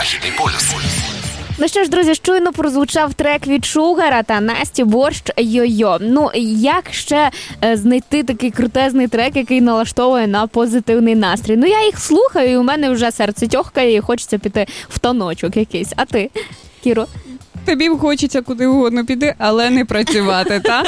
Західний полюс. Ну що ж, друзі, щойно прозвучав трек від Шугара та Насті Борщ «Йо-йо». Ну, як ще знайти такий крутезний трек, який налаштовує на позитивний настрій? Ну, я їх слухаю, і у мене вже серце тьохкає, і хочеться піти в таночок якийсь. А ти, Кіро? Тобі хочеться куди угодно піти, але не працювати, так?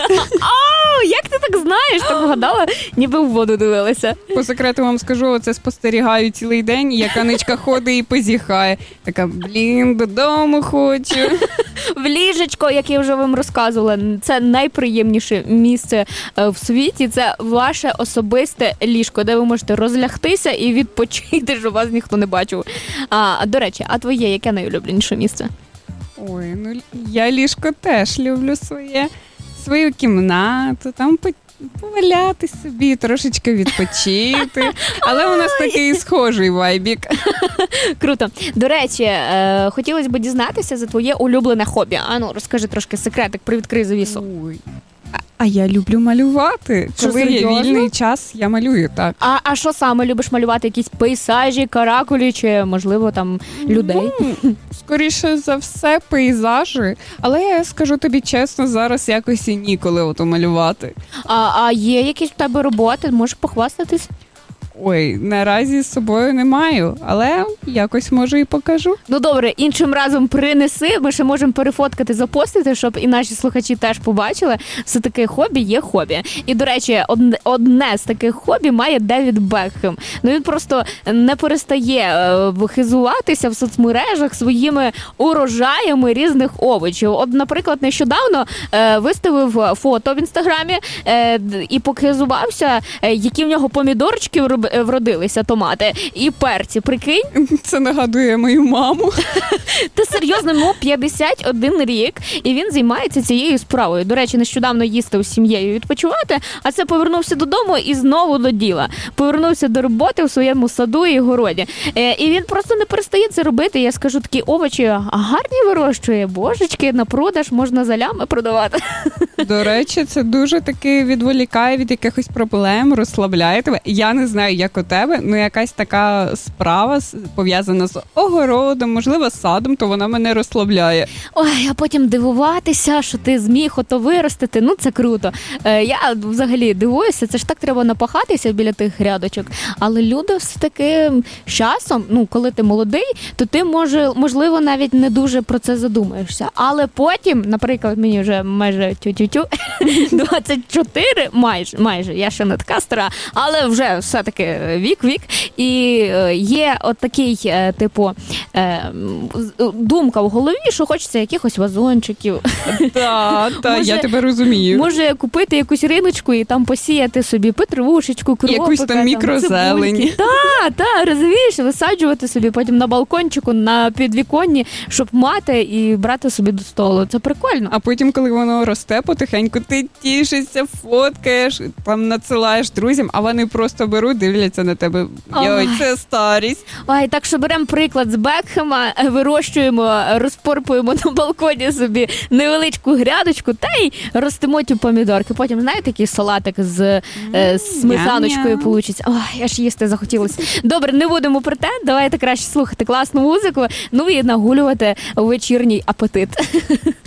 Як ти так знаєш? Так вгадала, ніби в воду дивилася. По секрету вам скажу, оце спостерігаю цілий день, як Аничка ходить і позіхає. Така, додому хочу. В ліжечко, як я вже вам розказувала, це найприємніше місце в світі. Це ваше особисте ліжко, де ви можете розлягтися і відпочити, щоб вас ніхто не бачив. До речі, а твоє яке найулюбленіше місце? Ой, ну я ліжко теж люблю свою кімнату, там повалятись собі, трошечки відпочити. Але у нас такий схожий вайбік. Круто. До речі, хотілося б дізнатися за твоє улюблене хобі. Ану, розкажи трошки секретик, привідкрий завісу. Ой. А я люблю малювати. Що, коли є серйозно? вільний час, я малюю, так. А що саме любиш малювати? Якісь пейзажі, каракулі чи, можливо, там людей? Скоріше за все, пейзажі. Але я скажу тобі чесно, зараз якось і ніколи ото малювати. А є якісь в тебе роботи? Можеш похвастатись? Ой, наразі з собою не маю, але якось, може, і покажу. Ну добре, іншим разом принеси, ми ще можемо перефоткати, запостити, щоб і наші слухачі теж побачили. Все таке хобі є хобі. І, до речі, одне з таких хобі має Девід Бекхем. Ну він просто не перестає хизуватися в соцмережах своїми урожаями різних овочів. От, наприклад, нещодавно виставив фото в інстаграмі і похизувався, які в нього помідорчики вродилися, томати і перці, прикинь? Це нагадує мою маму. Та серйозно, йому 51 рік, і він займається цією справою. До речі, нещодавно їздив з сім'єю відпочивати, а це повернувся додому і знову до діла. Повернувся до роботи в своєму саду і городі. І він просто не перестає це робити. Я скажу, такі овочі гарні вирощує, божечки, на продаж можна за лями продавати. До речі, це дуже таки відволікає від якихось проблем, розслабляє тебе. Я не знаю, як у тебе, ну якась така справа пов'язана з огородом, можливо, з садом, то вона мене розслабляє. Ой, а потім дивуватися, що ти зміг ото виростити, ну це круто. Я взагалі дивуюся, це ж так треба напахатися біля тих грядочок. Але люди все-таки з часом, ну коли ти молодий, то ти можливо навіть не дуже про це задумаєшся. Але потім, наприклад, мені вже майже 24, майже, я ще не така стара, але вже все-таки вік, і є от такий, типу, думка в голові, що хочеться якихось вазончиків. Так, я тебе розумію. Може купити якусь риночку і там посіяти собі петрушечку, кропика. Якусь там мікрозелень. Так, розумієш, висаджувати собі потім на балкончику, на підвіконні, щоб мати і брати собі до столу. Це прикольно. А потім, коли воно росте потихеньку, ти тішишся, фоткаєш, там надсилаєш друзям, а вони просто беруть, дивляться на тебе. Йой, це старість. Ой, так що беремо приклад з Бекхема, вирощуємо, розпорпуємо на балконі собі невеличку грядочку та й ростимо ті помідорки. Потім, знаєте, такий салатик з сметаночкою получиться. Ой, аж їсти захотілося. Добре, не будемо про те, давайте краще слухати класну музику, ну і нагулювати вечірній апетит.